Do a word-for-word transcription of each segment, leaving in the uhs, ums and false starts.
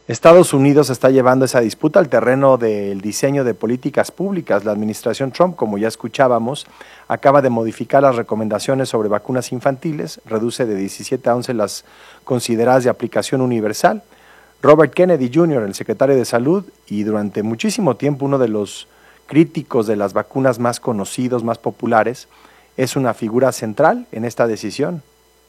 Estados Unidos está llevando esa disputa al terreno del diseño de políticas públicas. La administración Trump, como ya escuchábamos, acaba de modificar las recomendaciones sobre vacunas infantiles, reduce de diecisiete a once las consideradas de aplicación universal. Robert Kennedy junior, el secretario de Salud, y durante muchísimo tiempo uno de los críticos de las vacunas más conocidos, más populares, es una figura central en esta decisión.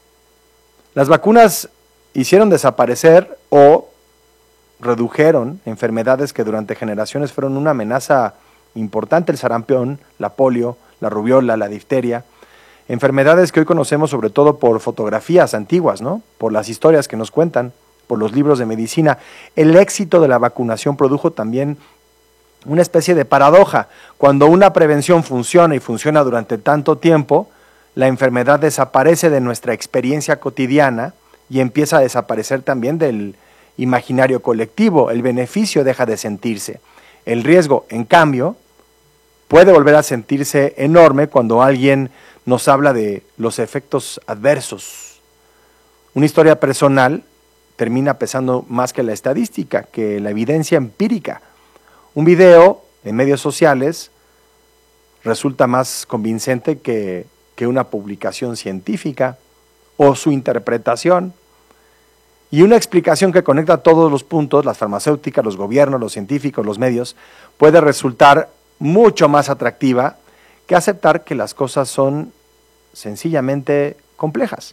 Las vacunas hicieron desaparecer o redujeron enfermedades que durante generaciones fueron una amenaza importante: el sarampión, la polio, la rubiola, la difteria, enfermedades que hoy conocemos sobre todo por fotografías antiguas, ¿no? Por las historias que nos cuentan, por los libros de medicina. El éxito de la vacunación produjo también una especie de paradoja. Cuando una prevención funciona y funciona durante tanto tiempo, la enfermedad desaparece de nuestra experiencia cotidiana y empieza a desaparecer también del imaginario colectivo. El beneficio deja de sentirse. El riesgo, en cambio, puede volver a sentirse enorme cuando alguien nos habla de los efectos adversos. Una historia personal termina pesando más que la estadística, que la evidencia empírica. Un video en medios sociales resulta más convincente que, que una publicación científica o su interpretación. Y una explicación que conecta todos los puntos, las farmacéuticas, los gobiernos, los científicos, los medios, puede resultar mucho más atractiva que aceptar que las cosas son sencillamente complejas.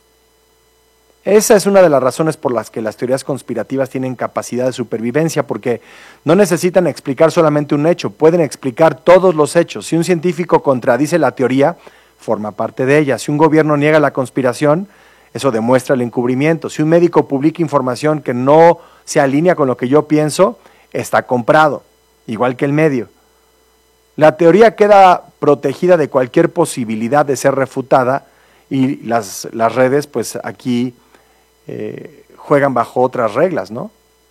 Esa es una de las razones por las que las teorías conspirativas tienen capacidad de supervivencia, porque no necesitan explicar solamente un hecho, pueden explicar todos los hechos. Si un científico contradice la teoría, forma parte de ella. Si un gobierno niega la conspiración, eso demuestra el encubrimiento. Si un médico publica información que no se alinea con lo que yo pienso, está comprado, igual que el medio. La teoría queda protegida de cualquier posibilidad de ser refutada y las, las redes, pues aquí eh, juegan bajo otras reglas, ¿no?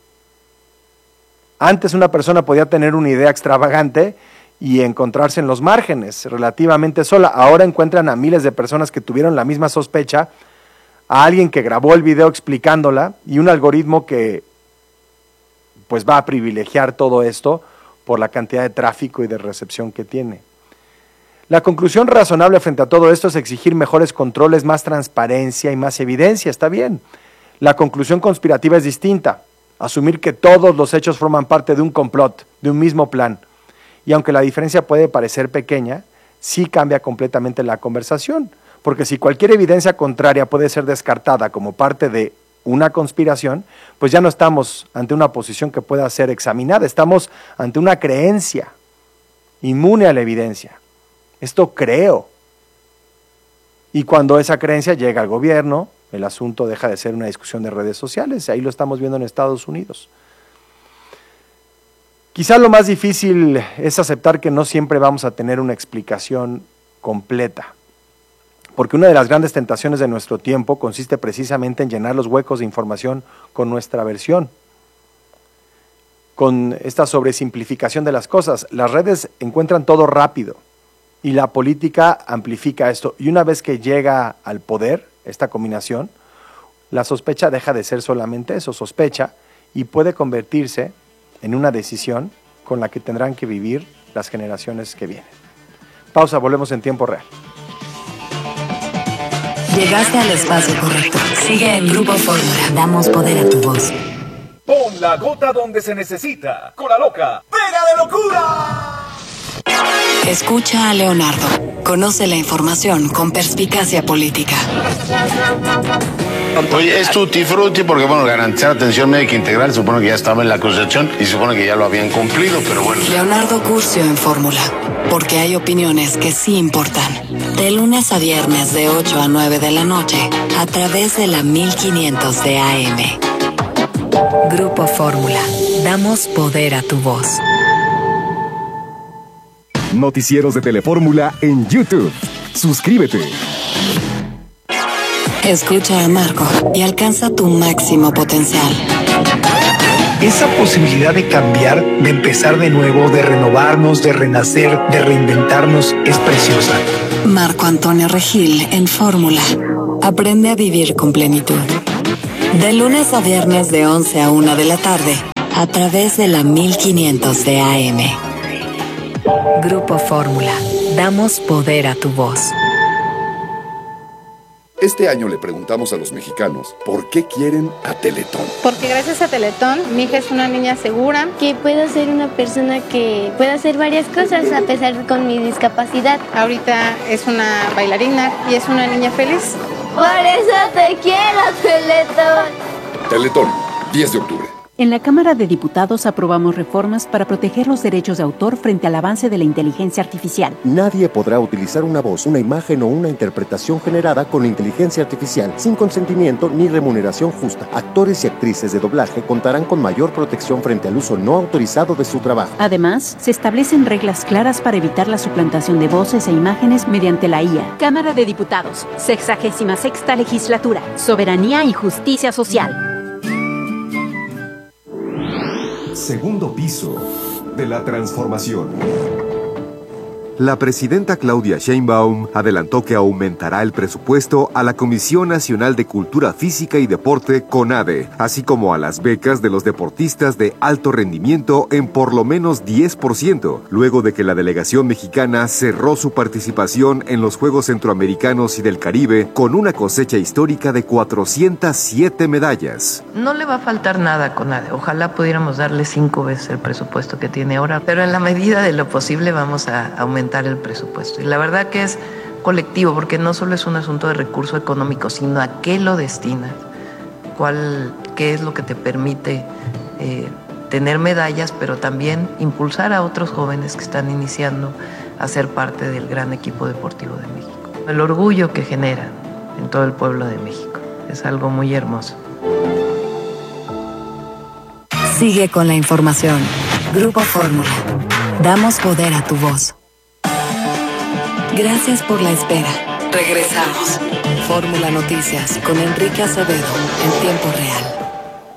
Antes una persona podía tener una idea extravagante y encontrarse en los márgenes, relativamente sola. Ahora encuentran a miles de personas que tuvieron la misma sospecha, a alguien que grabó el video explicándola y un algoritmo que pues va a privilegiar todo esto por la cantidad de tráfico y de recepción que tiene. La conclusión razonable frente a todo esto es exigir mejores controles, más transparencia y más evidencia. Está bien. La conclusión conspirativa es distinta. Asumir que todos los hechos forman parte de un complot, de un mismo plan. Y aunque la diferencia puede parecer pequeña, sí cambia completamente la conversación. Porque si cualquier evidencia contraria puede ser descartada como parte de una conspiración, pues ya no estamos ante una posición que pueda ser examinada, estamos ante una creencia inmune a la evidencia. Esto creo. Y cuando esa creencia llega al gobierno, el asunto deja de ser una discusión de redes sociales. Ahí lo estamos viendo en Estados Unidos. Quizá lo más difícil es aceptar que no siempre vamos a tener una explicación completa. Porque una de las grandes tentaciones de nuestro tiempo consiste precisamente en llenar los huecos de información con nuestra versión, con esta sobresimplificación de las cosas. Las redes encuentran todo rápido y la política amplifica esto. Y una vez que llega al poder, esta combinación, la sospecha deja de ser solamente eso, sospecha, y puede convertirse en una decisión con la que tendrán que vivir las generaciones que vienen. Pausa, volvemos en tiempo real. Llegaste al espacio correcto. Sigue en Grupo Fórmula. Damos poder a tu voz. Pon la gota donde se necesita. Con la loca. ¡Pega de locura! Escucha a Leonardo. Conoce la información con perspicacia política. Oye, es tutti frutti porque, bueno, garantizar atención médica integral supone que ya estaba en la Constitución y supone que ya lo habían cumplido, pero bueno. Leonardo Curcio en Fórmula, porque hay opiniones que sí importan. De lunes a viernes de ocho a nueve de la noche, a través de la mil quinientos de A M. Grupo Fórmula, damos poder a tu voz. Noticieros de Telefórmula en YouTube. Suscríbete. Escucha a Marco y alcanza tu máximo potencial. Esa posibilidad de cambiar, de empezar de nuevo, de renovarnos, de renacer, de reinventarnos, es preciosa. Marco Antonio Regil en Fórmula. Aprende a vivir con plenitud. De lunes a viernes de once a una de la tarde, a través de la mil quinientos de A M. Grupo Fórmula. Damos poder a tu voz. Este año le preguntamos a los mexicanos por qué quieren a Teletón. Porque gracias a Teletón, mi hija es una niña segura. Que puedo ser una persona que pueda hacer varias cosas a pesar de con mi discapacidad. Ahorita es una bailarina y es una niña feliz. Por eso te quiero, Teletón. Teletón, diez de octubre. En la Cámara de Diputados aprobamos reformas para proteger los derechos de autor frente al avance de la inteligencia artificial. Nadie podrá utilizar una voz, una imagen o una interpretación generada con inteligencia artificial sin consentimiento ni remuneración justa. Actores y actrices de doblaje contarán con mayor protección frente al uso no autorizado de su trabajo. Además, se establecen reglas claras para evitar la suplantación de voces e imágenes mediante la I A. Cámara de Diputados, sexagésima sexta legislatura, soberanía y justicia social. Segundo piso de la transformación. La presidenta Claudia Sheinbaum adelantó que aumentará el presupuesto a la Comisión Nacional de Cultura Física y Deporte, CONADE, así como a las becas de los deportistas de alto rendimiento en por lo menos diez por ciento, luego de que la delegación mexicana cerró su participación en los Juegos Centroamericanos y del Caribe con una cosecha histórica de cuatrocientas siete medallas. No le va a faltar nada a CONADE, ojalá pudiéramos darle cinco veces el presupuesto que tiene ahora, pero en la medida de lo posible vamos a aumentar el presupuesto. Y la verdad que es colectivo, porque no solo es un asunto de recurso económico, sino a qué lo destinas, cuál, qué es lo que te permite eh, tener medallas, pero también impulsar a otros jóvenes que están iniciando a ser parte del gran equipo deportivo de México. El orgullo que genera en todo el pueblo de México es algo muy hermoso. Sigue con la información. Grupo Fórmula. Damos poder a tu voz. Gracias por la espera. Regresamos. Fórmula Noticias con Enrique Acevedo en tiempo real.